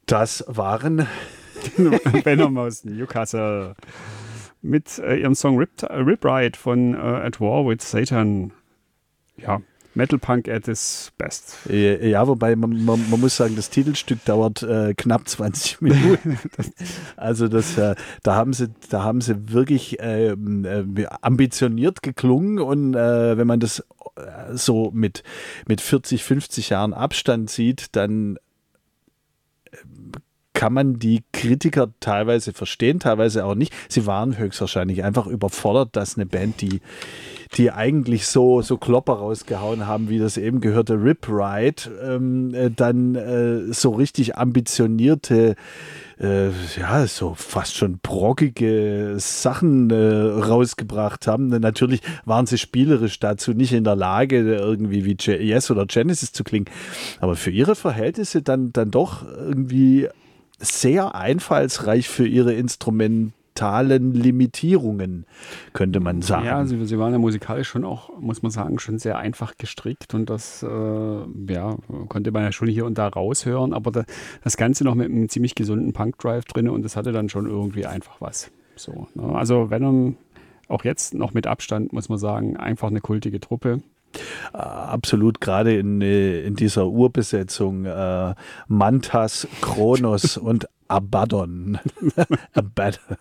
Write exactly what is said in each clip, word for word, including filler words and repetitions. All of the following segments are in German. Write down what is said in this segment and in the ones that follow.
Das waren Venom aus Newcastle mit äh, ihrem Song Rip, äh, Rip Ride von äh, At War with Satan. Ja, Metal Punk at its best. Ja, wobei man, man, man muss sagen, das Titelstück dauert äh, knapp zwanzig Minuten. Also das, äh, da haben sie, da haben sie wirklich äh, äh, ambitioniert geklungen und äh, wenn man das äh, so mit, mit vierzig, fünfzig Jahren Abstand sieht, dann äh, kann man die Kritiker teilweise verstehen, teilweise auch nicht. Sie waren höchstwahrscheinlich einfach überfordert, dass eine Band, die, die eigentlich so, so Klopper rausgehauen haben, wie das eben gehörte Rip Ride, ähm, äh, dann äh, so richtig ambitionierte, äh, ja, so fast schon brockige Sachen äh, rausgebracht haben. Natürlich waren sie spielerisch dazu nicht in der Lage, irgendwie wie Yes oder Genesis zu klingen, aber für ihre Verhältnisse dann, dann doch irgendwie sehr einfallsreich für ihre instrumentalen Limitierungen, könnte man sagen. Ja, sie, sie waren ja musikalisch schon auch, muss man sagen, schon sehr einfach gestrickt und das äh, ja, konnte man ja schon hier und da raushören, aber da, das Ganze noch mit einem ziemlich gesunden Punk-Drive drin und das hatte dann schon irgendwie einfach was. So, ne? Also Venom, auch jetzt noch mit Abstand, muss man sagen, einfach eine kultige Truppe. Absolut, gerade in, in dieser Urbesetzung äh, Mantas, Kronos und Abaddon. Abaddon.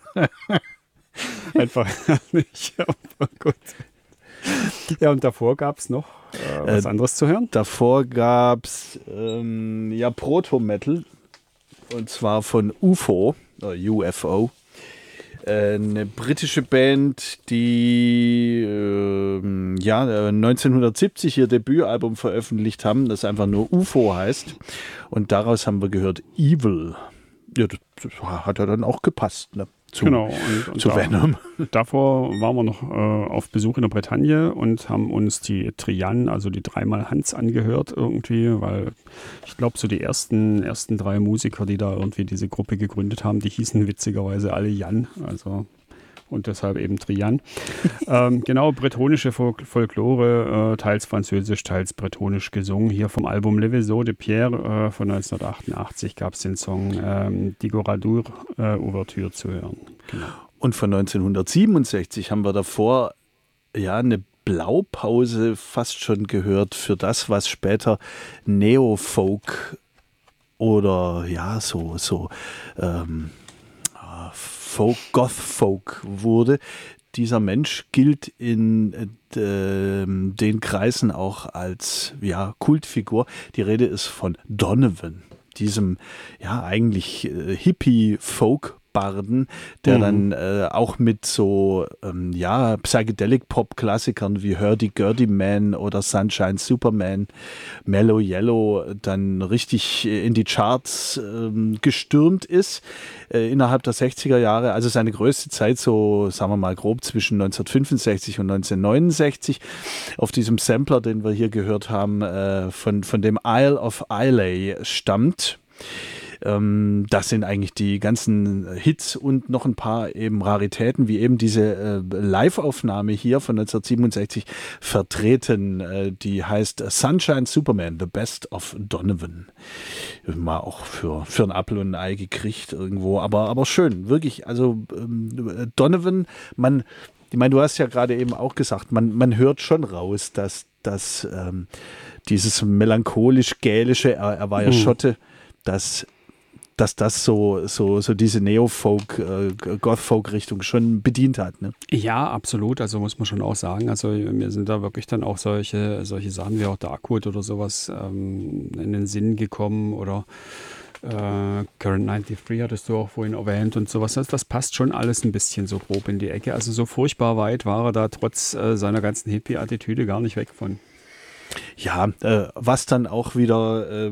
Einfach nicht, aber gut. Ja, und davor gab es noch äh, was äh, anderes zu hören? Davor gab es ähm, ja Proto-Metal und zwar von U F O, oder U F O. Eine britische Band, die äh, ja, neunzehnhundertsiebzig ihr Debütalbum veröffentlicht haben, das einfach nur U F O heißt. Und daraus haben wir gehört Evil. Ja, das, das hat ja dann auch gepasst, ne? Zu, genau, und, und zu da, Venom. Davor waren wir noch äh, auf Besuch in der Bretagne und haben uns die Trian, also die dreimal Hans, angehört irgendwie, weil ich glaube, so die ersten, ersten drei Musiker, die da irgendwie diese Gruppe gegründet haben, die hießen witzigerweise alle Jan, also und deshalb eben Trian. ähm, genau, bretonische Folk- Folklore, äh, teils französisch, teils bretonisch gesungen. Hier vom Album Le Vaisseau de Pierre äh, von neunzehnhundertachtundachtzig gab es den Song ähm, Digoradur äh, Ouverture zu hören. Genau. Und von neunzehnhundertsiebenundsechzig haben wir davor ja eine Blaupause fast schon gehört für das, was später Neofolk oder ja, so, so ähm, Folk, Goth-Folk wurde. Dieser Mensch gilt in äh, den Kreisen auch als ja, Kultfigur. Die Rede ist von Donovan, diesem ja eigentlich äh, Hippie-Folk Barden, der mhm. dann äh, auch mit so ähm, ja, Psychedelic-Pop-Klassikern wie Hurdy-Gurdy Man oder Sunshine Superman, Mellow Yellow dann richtig in die Charts äh, gestürmt ist äh, innerhalb der sechziger Jahre. Also seine größte Zeit so, sagen wir mal grob, zwischen neunzehnhundertfünfundsechzig und neunzehnhundertneunundsechzig. Auf diesem Sampler, den wir hier gehört haben, äh, von, von dem Isle of Islay stammt. Das sind eigentlich die ganzen Hits und noch ein paar eben Raritäten, wie eben diese äh, Live-Aufnahme hier von neunzehnhundertsiebenundsechzig vertreten. Äh, die heißt Sunshine Superman, The Best of Donovan. Mal auch für, für ein Apfel und ein Ei gekriegt irgendwo, aber, aber schön, wirklich. Also ähm, Donovan, man, ich meine, du hast ja gerade eben auch gesagt, man, man hört schon raus, dass, dass ähm, dieses melancholisch-gälische, er, er war ja mhm. Schotte, dass dass das so, so, so diese Neo-Folk, äh, Goth-Folk-Richtung schon bedient hat. Ne? Ja, absolut. Also muss man schon auch sagen. Also mir sind da wirklich dann auch solche, solche Sachen wie auch Darkwood oder sowas ähm, in den Sinn gekommen oder äh, Current neunundneunzig hattest du auch vorhin erwähnt und sowas. Das, das passt schon alles ein bisschen so grob in die Ecke. Also so furchtbar weit war er da trotz äh, seiner ganzen Hippie-Attitüde gar nicht weg von. Ja, äh, was dann auch wieder äh,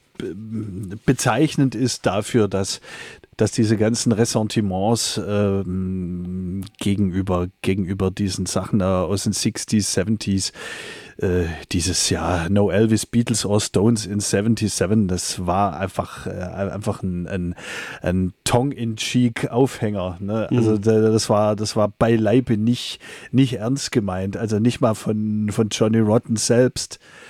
bezeichnend ist dafür, dass, dass diese ganzen Ressentiments äh, gegenüber, gegenüber diesen Sachen äh, aus den sechziger, siebziger, äh, dieses ja No Elvis, Beatles or Stones in siebenundsiebzig, das war einfach, äh, einfach ein, ein, ein Tongue-in-cheek-Aufhänger. Ne? Also mhm. das war, das war beileibe nicht, nicht ernst gemeint, also nicht mal von, von Johnny Rotten selbst.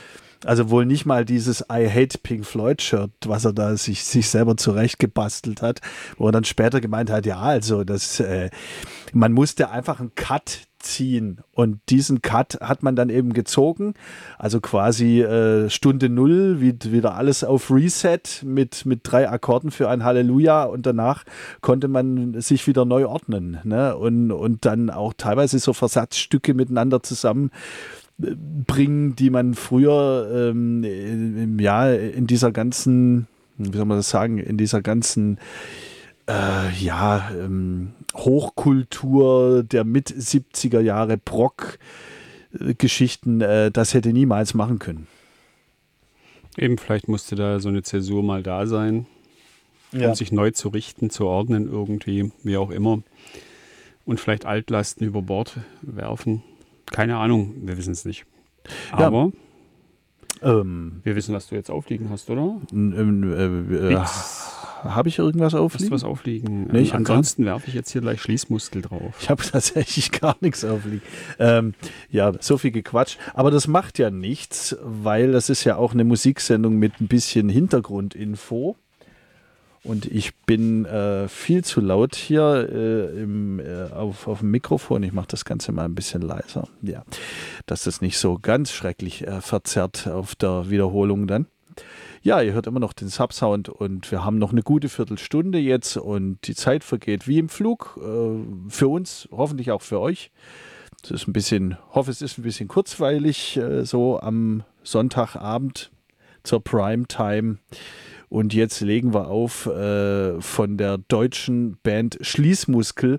Also wohl nicht mal dieses I Hate Pink Floyd Shirt, was er da sich, sich selber zurechtgebastelt hat, wo er dann später gemeint hat, ja, also das, äh, man musste einfach einen Cut ziehen und diesen Cut hat man dann eben gezogen, also quasi äh, Stunde Null, wie, wieder alles auf Reset mit, mit drei Akkorden für ein Halleluja und danach konnte man sich wieder neu ordnen, ne? und, und dann auch teilweise so Versatzstücke miteinander zusammen bringen, die man früher ähm, ja, in dieser ganzen, wie soll man das sagen, in dieser ganzen äh, ja, ähm, Hochkultur der Mit-siebziger Jahre Brock-Geschichten, äh, das hätte niemals machen können. Eben, vielleicht musste da so eine Zäsur mal da sein, Ja. um sich neu zu richten, zu ordnen irgendwie, wie auch immer. Und vielleicht Altlasten über Bord werfen. Keine Ahnung, wir wissen es nicht. Aber ja. ähm, wir wissen, was du jetzt aufliegen hast, oder? Äh, äh, habe ich irgendwas aufliegen? Hast du was aufliegen? Nee, ich Ansonsten werfe ich jetzt hier gleich Schließmuskel drauf. Ich habe tatsächlich gar nichts aufliegen. Ähm, ja, so viel gequatscht. Aber das macht ja nichts, weil das ist ja auch eine Musiksendung mit ein bisschen Hintergrundinfo. Und ich bin äh, viel zu laut hier äh, im, äh, auf, auf dem Mikrofon. Ich mache das Ganze mal ein bisschen leiser. Ja, dass das nicht so ganz schrecklich äh, verzerrt auf der Wiederholung dann. Ja, ihr hört immer noch den Subsound und wir haben noch eine gute Viertelstunde jetzt und die Zeit vergeht wie im Flug. Äh, für uns, hoffentlich auch für euch. Es ist ein bisschen, hoffe, es ist ein bisschen kurzweilig, äh, so am Sonntagabend zur Primetime. Und jetzt legen wir auf äh, von der deutschen Band Schließmuskel,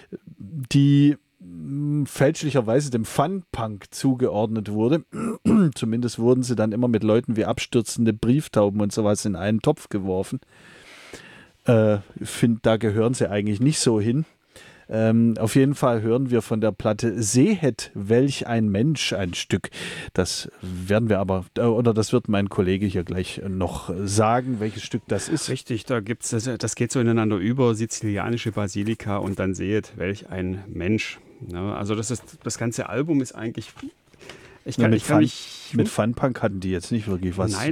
die mh, fälschlicherweise dem Fun-Punk zugeordnet wurde. Zumindest wurden sie dann immer mit Leuten wie abstürzende Brieftauben und sowas in einen Topf geworfen. Äh, ich finde, da gehören sie eigentlich nicht so hin. Ähm, auf jeden Fall hören wir von der Platte Sehet, welch ein Mensch, ein Stück. Das werden wir aber, äh, oder das wird mein Kollege hier gleich noch sagen, welches Stück das ist. Richtig, da gibt's das, das geht so ineinander über, sizilianische Basilika und dann seht, welch ein Mensch. Ja, also das ist, das ganze Album ist eigentlich, ich kann, Ja, mit ich kann Fun, mich, mit Funpunk hatten die jetzt nicht wirklich was. Nein,